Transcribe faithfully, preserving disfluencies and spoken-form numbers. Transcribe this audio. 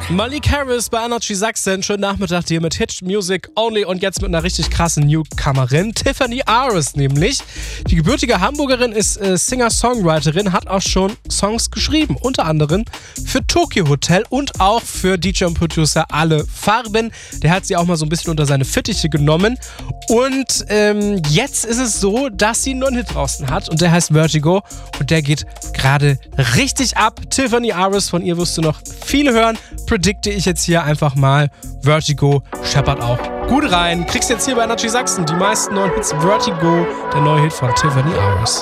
Malik Harris bei Energy Sachsen. Schönen Nachmittag hier mit Hit Music Only und jetzt mit einer richtig krassen Newcomerin, Tiffany Aris nämlich. Die gebürtige Hamburgerin ist äh, Singer-Songwriterin, hat auch schon Songs geschrieben, unter anderem für Tokyo Hotel und auch für D J und Producer Ale Farben. Der hat sie auch mal so ein bisschen unter seine Fittiche genommen und ähm, jetzt ist es so, dass sie einen neuen Hit draußen hat und der heißt Vertigo und der geht gerade richtig ab. Tiffany Aris, von ihr wirst du noch viele hören, predikte ich jetzt hier einfach mal. Vertigo scheppert auch gut rein. Kriegst jetzt hier bei Energy Sachsen die meisten neuen Hits. Vertigo, der neue Hit von Tiffany Aris.